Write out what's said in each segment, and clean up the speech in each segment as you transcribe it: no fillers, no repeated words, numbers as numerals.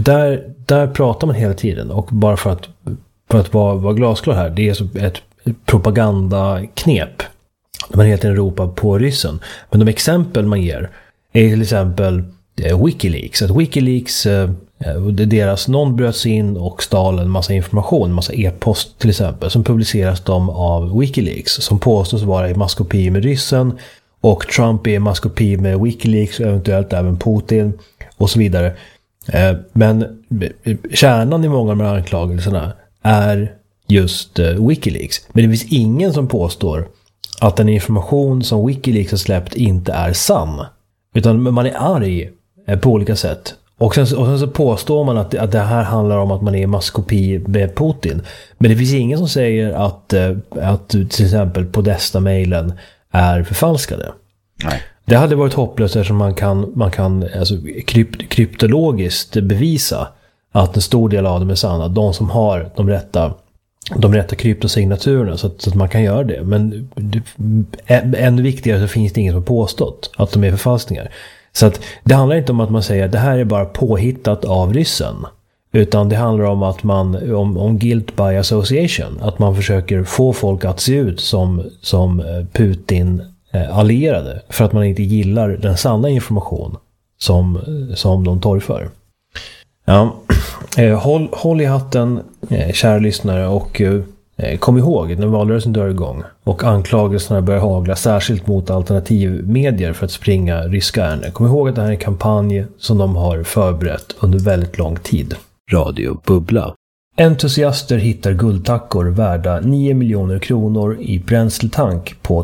där pratar man hela tiden, och bara för att vara glasklar här, det är så ett propagandaknep. Man helt enkelt ropar på ryssen. Men de exempel man ger är till exempel Wikileaks. Att Wikileaks, någon bröt sig in och stal en massa information, en massa e-post till exempel, som publiceras de av Wikileaks, som påstås vara i maskopi med ryssen, och Trump är i maskopi med Wikileaks och eventuellt även Putin och så vidare. Men kärnan i många av de här anklagelserna är just Wikileaks. Men det finns ingen som påstår att den information som Wikileaks har släppt inte är sann. Utan man är arg på olika sätt. Och sen så påstår man att det här handlar om att man är i maskopi med Putin. Men det finns ingen som säger att till exempel Podesta-mailen är förfalskade. Nej. Det hade varit hopplöst eftersom man kan alltså, kryptologiskt bevisa att en stor del av dem är sanna. De som har de rätta kryptosignaturerna, så att man kan göra det. Men ännu viktigare så finns det ingen som påstått att de är förfalskningar. Så att det handlar inte om att man säger att det här är bara påhittat av ryssen. Utan det handlar om att om guilt by association. Att man försöker få folk att se ut som Putin allierade. För att man inte gillar den sanna information som de torgför. Ja, håll i hatten, kära lyssnare, och kom ihåg när valrörelsen drar igång och anklagelserna börjar hagla särskilt mot alternativmedier för att springa ryska ärenden. Kom ihåg att det här är en kampanj som de har förberett under väldigt lång tid. Radio Bubbla. Entusiaster hittar guldtackor värda 9 miljoner kronor i bränsletank på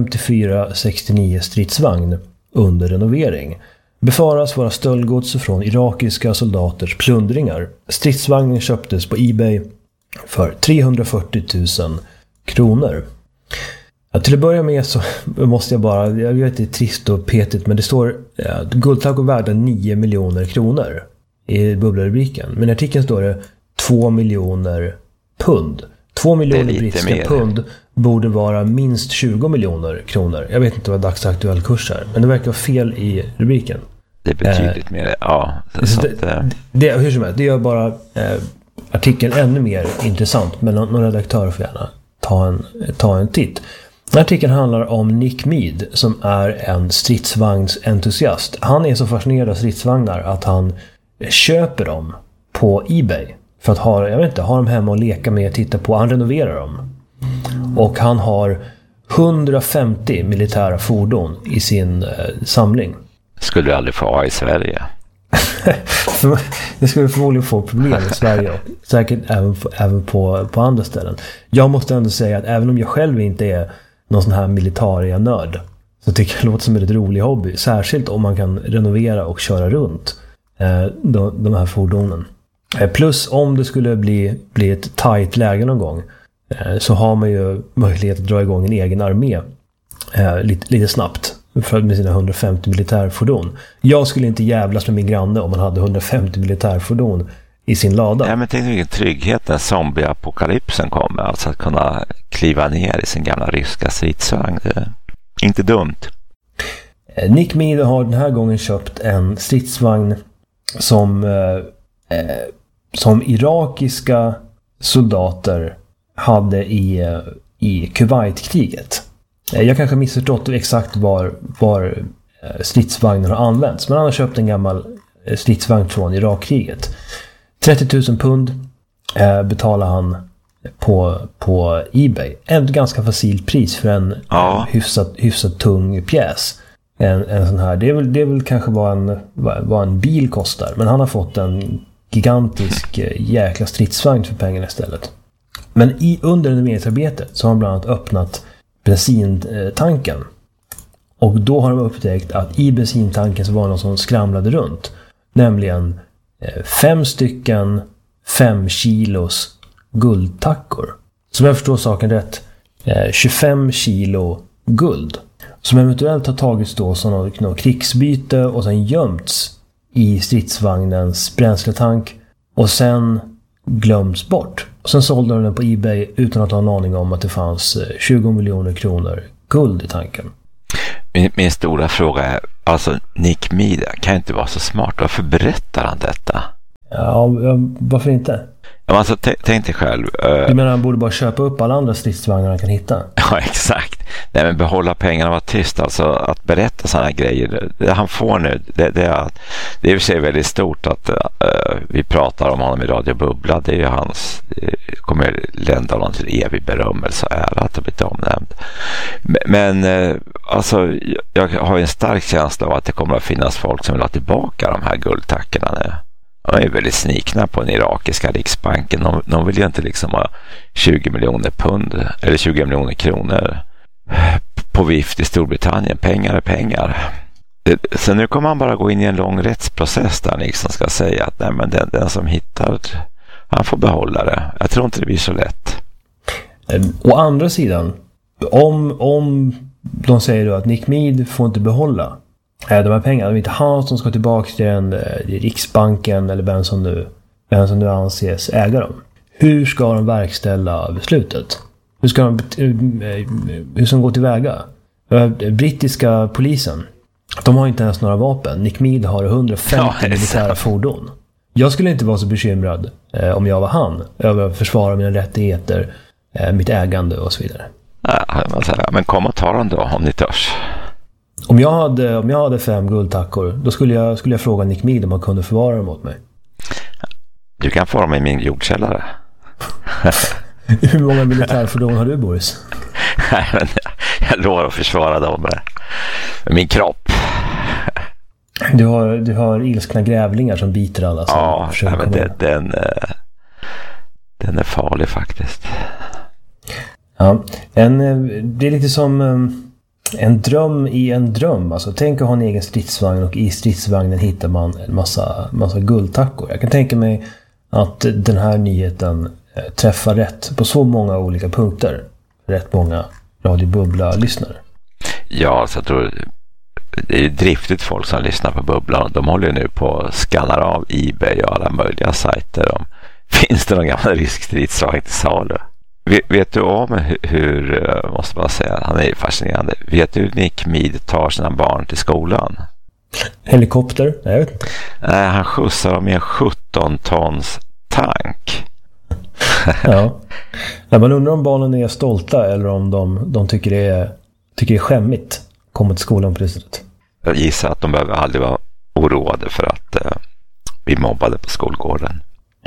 T54-69 stridsvagn under renovering. Befaras vara stöldgods från irakiska soldaters plundringar. Stridsvagnen köptes på eBay för 340 000 kronor. Ja, till att börja med så måste jag vet det är trist och petigt, men det står guldtackor värda 9 miljoner kronor i bubblarubriken. Men i artikeln står det 2 miljoner pund. 2 miljoner brittiska pund borde vara minst 20 miljoner kronor. Jag vet inte vad dagsaktuell kurs är, men det verkar vara fel i rubriken. Det är betydligt mer, ja. Hur som helst, det gör bara artikeln ännu mer intressant, men någon redaktör får gärna ta en titt. Artikeln handlar om Nick Mead, som är en stridsvagnsentusiast. Han är så fascinerad av stridsvagnar att han köper dem på eBay för att ha dem hemma och leka med och titta på. Han renoverar dem. Och han har 150 militära fordon i sin samling. Skulle du aldrig få ha i Sverige? Det skulle förmodligen få problem i Sverige. Säkert även på andra ställen. Jag måste ändå säga att även om jag själv inte är någon sån här militaria-nörd, så tycker jag det låter som en rolig hobby. Särskilt om man kan renovera och köra runt de här fordonen. Plus om det skulle bli ett tajt läge någon gång, så har man ju möjlighet att dra igång en egen armé lite snabbt med sina 150 militärfordon. Jag skulle inte jävlas med min granne om man hade 150 militärfordon i sin lada. Ja, men tänk vilken trygghet när zombieapokalypsen kommer. Alltså att kunna kliva ner i sin gamla ryska stridsvagn. Det är inte dumt. Nick Mead har den här gången köpt en stridsvagn som irakiska soldater hade i Kuwait-kriget. Jag kanske missförstått exakt var stridsvagnen har använts, men han har köpt en gammal stridsvagn från Irakkriget. 30 000 pund betalar han på eBay. Ett ganska facilt pris för en hyfsat tung pjäs. En sån här. Det är väl kanske vad en bil kostar, men han har fått en gigantisk jäkla stridsvagn för pengarna istället. Men under renoveringsarbetet så har han bland annat öppnat bensintanken. Och då har de upptäckt att i bensintanken så var det någon som skramlade runt. Nämligen 5 stycken 5 kilos guldtackor. Som jag förstår saken rätt, 25 kilo guld. Som eventuellt har tagits då som något krigsbyte och sen gömts i stridsvagnens bränsletank och sen glömts bort. Och sen sålde de den på eBay utan att ha en aning om att det fanns 20 miljoner kronor guld i tanken. Min stora fråga är, alltså Nick Mead kan inte vara så smart. Varför berättar han detta? varför inte? Ja, alltså, tänk dig själv. Du menar han borde bara köpa upp alla andra stridsvagnar han kan hitta? Ja, exakt. Nej, men behålla pengarna och vara tyst. Alltså att berätta sådana här grejer. Det han får nu, det är i och för sig väldigt stort att vi pratar om honom i Radio Bubbla. Det är ju hans, kommer lända honom till evig berömmelse och ära att ha blivit omnämnd. Men alltså, jag har en stark känsla av att det kommer att finnas folk som vill ha tillbaka de här guldtackorna nu. De är väldigt snikna på den irakiska riksbanken. De vill ju inte liksom ha 20 miljoner pund eller 20 miljoner kronor på vift i Storbritannien. Pengar är pengar. Så nu kommer man bara gå in i en lång rättsprocess där liksom ska säga att nej, men den som hittar, han får behålla det. Jag tror inte det blir så lätt. Å andra sidan, om de säger då att Nick Mead får inte behålla de här pengarna, det är inte han som ska tillbaka till Riksbanken eller vem som nu anses äga dem. Hur ska de verkställa beslutet? Hur ska de gå tillväga? Brittiska polisen, de har inte ens några vapen. Nick Mead har 150 militära fordon. Jag skulle inte vara så bekymrad om jag var han över att försvara mina rättigheter, mitt ägande och så vidare. Men kom och ta dem då om ni törs. Om jag hade 5 guldtackor, då skulle jag fråga Nick Mead om han kunde förvara dem åt mig. Du kan få dem i min jordkällare. Hur många militärfordon har du, Boris? Nej, men jag lovar att försvara dem med min kropp. Du har ilskna grävlingar som biter alla. Ja, men den är farlig faktiskt. Ja, det är lite som en dröm i en dröm. Alltså, tänk att ha en egen stridsvagn och i stridsvagnen hittar man en massa guldtackor. Jag kan tänka mig att den här nyheten träffar rätt på så många olika punkter. Rätt många Radio Bubbla-lyssnare. Ja, så jag tror det är ju driftigt folk som lyssnar på Bubblan. De håller ju nu på och skannar av eBay och alla möjliga sajter. Finns det någon gammal rysk stridsvagn till salu? Vet du om hur måste man säga, han är ju fascinerande. Vet du hur Nick Mead tar sina barn till skolan? Helikopter? Jag vet inte. Nej, han skjutsar dem i en 17 tons tank. Ja. Man undrar om barnen är stolta eller om de tycker det är skämmigt att komma till skolan på det sättet. Jag gissar att de behöver aldrig vara oroade för att bli mobbade på skolgården.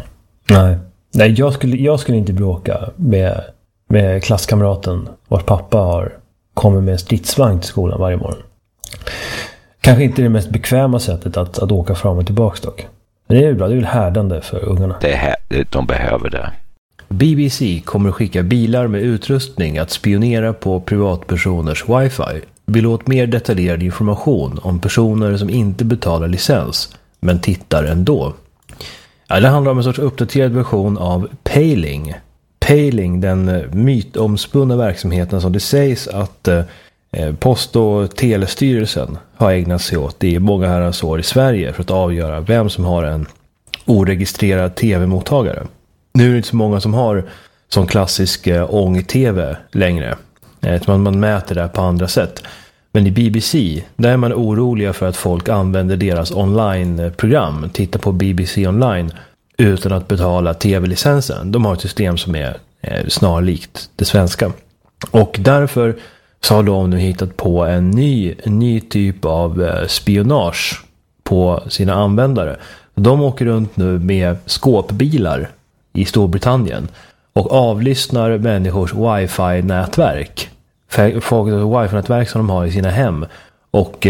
Nej, jag skulle inte bråka med klasskamraten vars pappa har kommit med en stridsvagn till skolan varje morgon. Kanske inte det mest bekväma sättet att åka fram och tillbaka dock. Men det är ju bra, det är väl härdande för ungarna. De behöver det. BBC kommer att skicka bilar med utrustning att spionera på privatpersoners wifi. Vill åt mer detaljerad information om personer som inte betalar licens men tittar ändå. Ja, det handlar om en sorts uppdaterad version av Pejling. Pejling, den mytomspunna verksamheten som det sägs att Post- och telestyrelsen har ägnat sig åt i många herrans år i Sverige för att avgöra vem som har en oregistrerad tv-mottagare. Nu är det inte så många som har sån klassisk ång-tv längre. Man mäter det på andra sätt. Men i BBC, där är man oroliga för att folk använder deras online-program, tittar på BBC online utan att betala tv-licensen. De har ett system som är snarlikt det svenska. Och därför så har de nu hittat på en ny typ av spionage på sina användare. De åker runt nu med skåpbilar i Storbritannien och avlyssnar människors wifi-nätverk. Wifi-nätverk som de har i sina hem och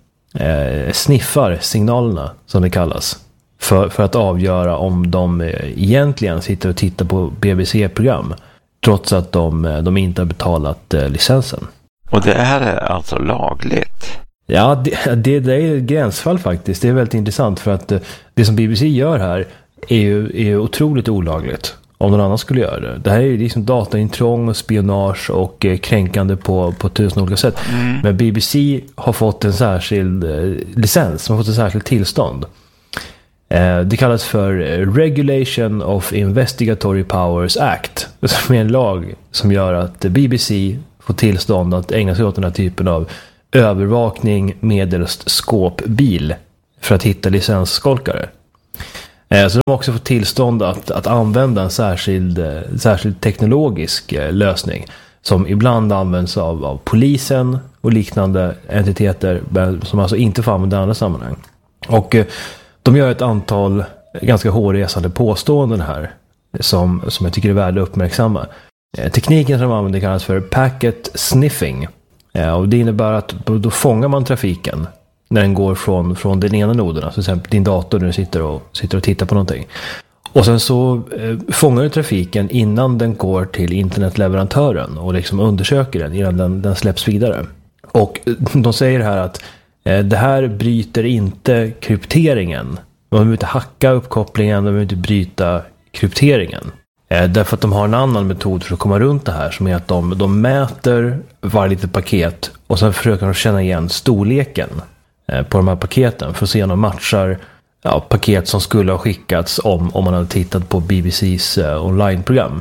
sniffar signalerna som det kallas för att avgöra om de egentligen sitter och tittar på BBC-program trots att de inte har betalat licensen. Och det är alltså lagligt? Ja, det är ett gränsfall faktiskt. Det är väldigt intressant för att det som BBC gör här är otroligt olagligt om någon annan skulle göra det. Det här är ju liksom dataintrång och spionage och kränkande på tusen olika sätt. Men BBC har fått en särskild licens, de har fått ett särskilt tillstånd. Det kallas för Regulation of Investigatory Powers Act, som är en lag som gör att BBC får tillstånd att ägna sig åt den här typen av övervakning medelst skåpbil för att hitta licensskolkare. Så de har också fått tillstånd att använda en särskild teknologisk lösning som ibland används av polisen och liknande entiteter som alltså inte får använda i andra sammanhang. Och de gör ett antal ganska hårresande påståenden här som jag tycker är värda att uppmärksamma. Tekniken som de använder kallas för packet sniffing. Och det innebär att då fångar man trafiken när den går från den ena noden, alltså till exempel din dator när du sitter och tittar på någonting. Och sen så fångar du trafiken innan den går till internetleverantören och liksom undersöker den innan den släpps vidare. Och de säger här att det här bryter inte krypteringen. De vill inte hacka uppkopplingen, de vill inte bryta krypteringen. Därför att de har en annan metod för att komma runt det här, som är att de mäter varje litet paket och sen försöker de känna igen storleken på de här paketen för att se om de matchar paket som skulle ha skickats om man hade tittat på BBCs onlineprogram.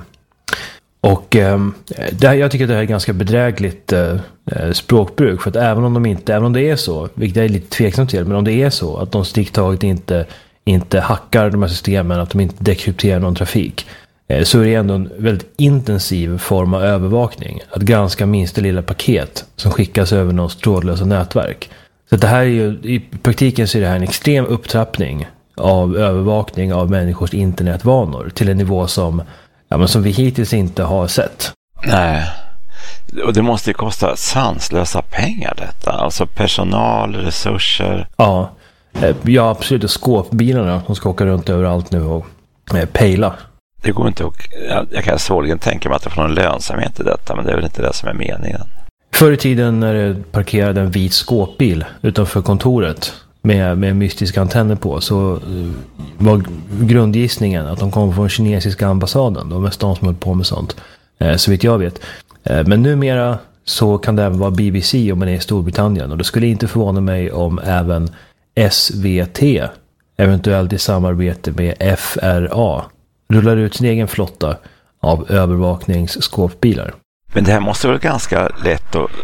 Och jag tycker att det här är ganska bedrägligt språkbruk, för att även om det är så, vilket jag är lite tveksam till, men om det är så att de strikt inte hackar de här systemen, att de inte dekrypterar någon trafik, så är det ändå en väldigt intensiv form av övervakning att granska minsta lilla paket som skickas över någon trådlösa nätverk. Så det här är ju, i praktiken så är det här en extrem upptrappning av övervakning av människors internetvanor till en nivå som vi hittills inte har sett. Nej, och det måste ju kosta sanslösa pengar detta. Alltså personal, resurser. Ja, absolut. Skåpbilarna som ska åka runt överallt nu och pejla. Det går inte att, jag kan svårligen tänka mig att det får någon lönsamhet i detta, men det är väl inte det som är meningen. Förr i tiden när det parkerade en vit skåpbil utanför kontoret med mystiska antenner på, så var grundgissningen att de kom från kinesiska ambassaden. De var mest de som höll på med sånt, så vitt jag vet. Men numera så kan det även vara BBC om man är i Storbritannien, och det skulle inte förvåna mig om även SVT, eventuellt i samarbete med FRA, rullar ut sin egen flotta av övervakningsskåpbilar. Men det här måste vara ganska lätt att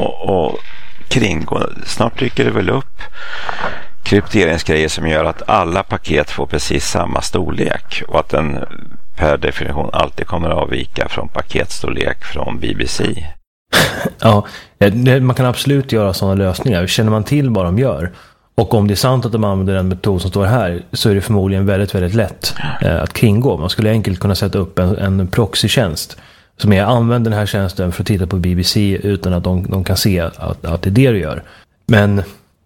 kringgå. Snart dyker det väl upp krypteringsgrejer som gör att alla paket får precis samma storlek och att den per definition alltid kommer att avvika från paketstorlek från BBC. Ja, man kan absolut göra sådana lösningar. Känner man till vad de gör, och om det är sant att de använder den metod som står här, så är det förmodligen väldigt, väldigt lätt att kringgå. Man skulle enkelt kunna sätta upp en proxytjänst som använder den här tjänsten för att titta på BBC utan att de kan se att det är det du gör. Men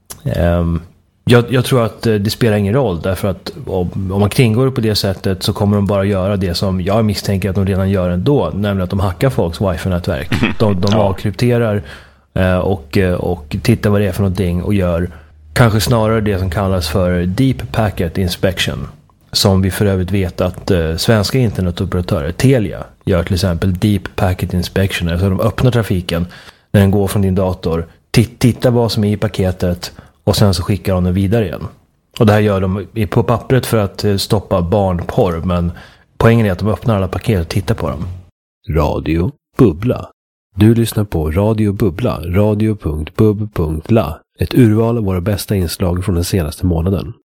jag tror att det spelar ingen roll, därför att om man kringgår det på det sättet så kommer de bara göra det som jag misstänker att de redan gör ändå, nämligen att de hackar folks wifi-nätverk. De avkrypterar och tittar vad det är för någonting och gör kanske snarare det som kallas för Deep Packet Inspection, som vi för övrigt vet att svenska internetoperatörer, Telia, gör till exempel Deep Packet Inspection. Alltså de öppnar trafiken när den går från din dator, tittar vad som är i paketet och sen så skickar de den vidare igen. Och det här gör de på pappret för att stoppa barnporr, men poängen är att de öppnar alla paket och tittar på dem. Radio Bubbla. Du lyssnar på Radio Bubbla, radio.bub.la. Ett urval av våra bästa inslag från den senaste månaden.